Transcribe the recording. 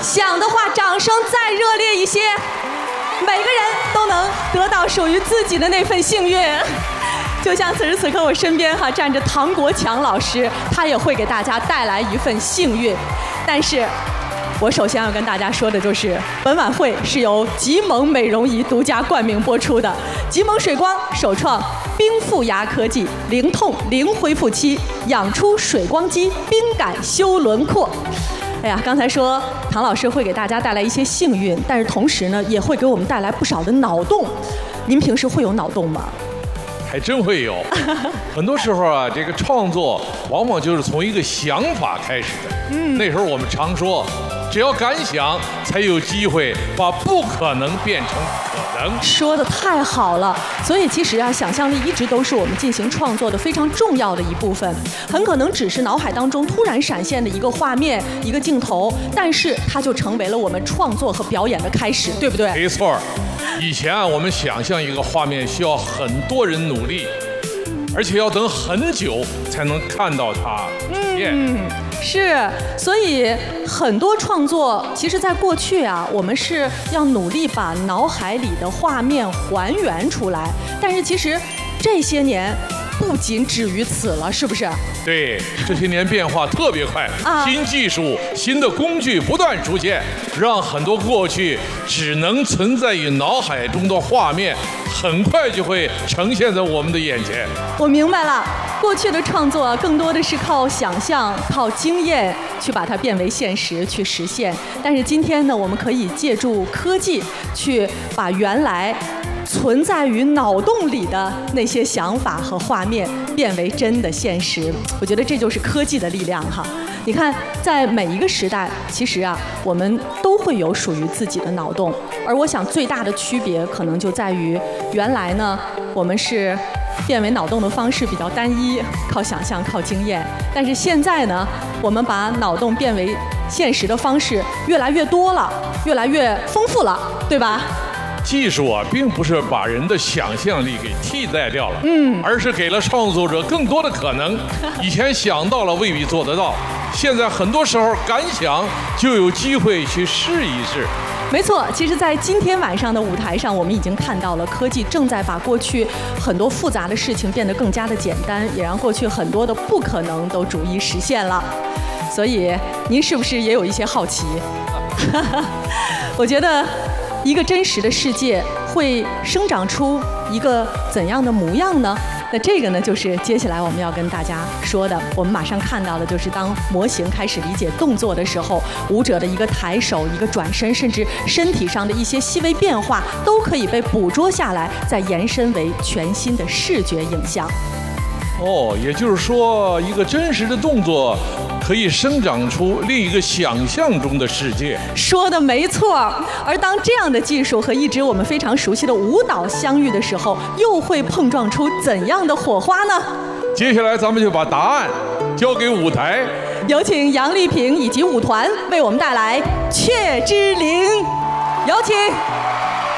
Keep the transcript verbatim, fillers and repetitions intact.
想的话，掌声再热烈一些，每个人都能得到属于自己的那份幸运。就像此时此刻我身边哈站着唐国强老师，他也会给大家带来一份幸运。但是，我首先要跟大家说的就是，本晚会是由吉蒙美容仪独家冠名播出的。吉蒙水光首创冰负压科技，零痛零恢复期，养出水光肌，冰感修轮廓。哎呀，刚才说唐老师会给大家带来一些幸运，但是同时呢，也会给我们带来不少的脑洞。您平时会有脑洞吗？ 还真会有。很多时候啊，这个创作往往就是从一个想法开始的。嗯，那时候我们常说，只要敢想，才有机会把不可能变成可能。 说得太好了。所以其实啊，想象力一直都是我们进行创作的非常重要的一部分。很可能只是脑海当中突然闪现的一个画面、一个镜头，但是它就成为了我们创作和表演的开始，对不对？ 没错。以前啊，我们想象一个画面需要很多人努力，而且要等很久才能看到它出现。 嗯，是，所以很多创作，其实在过去啊，我们是要努力把脑海里的画面还原出来，但是其实这些年不仅止于此了，是不是？ 对，这些年变化特别快，啊、新技术、新的工具不断出现，让很多过去只能存在于脑海中的画面，很快就会呈现在我们的眼前。 我明白了，过去的创作更多的是靠想象、靠经验去把它变为现实，去实现。但是今天呢，我们可以借助科技去把原来存在于脑洞里的那些想法和画面变为真的现实。我觉得这就是科技的力量哈。你看，在每一个时代，其实啊，我们都会有属于自己的脑洞。而我想最大的区别可能就在于，原来呢，我们是变为脑洞的方式比较单一，靠想象、靠经验。但是现在呢，我们把脑洞变为现实的方式越来越多了，越来越丰富了，对吧？ 技术啊，并不是把人的想象力给替代掉了，嗯，而是给了创作者更多的可能。以前想到了未必做得到，现在很多时候敢想就有机会去试一试。 没错，其实，在今天晚上的舞台上，我们已经看到了科技正在把过去很多复杂的事情变得更加的简单，也让过去很多的不可能都逐一实现了。所以，您是不是也有一些好奇？我觉得，一个真实的世界会生长出一个怎样的模样呢？那这个呢，就是接下来我们要跟大家说的。我们马上看到的就是当模型开始理解动作的时候，舞者的一个抬手、一个转身，甚至身体上的一些细微变化，都可以被捕捉下来，再延伸为全新的视觉影像。 哦，也就是说，一个真实的动作可以生长出另一个想象中的世界。 说的没错。而当这样的技术和一直我们非常熟悉的舞蹈相遇的时候，又会碰撞出怎样的火花呢？ 接下来咱们就把答案交给舞台， 有请杨丽萍以及舞团为我们带来《雀之灵》，有请。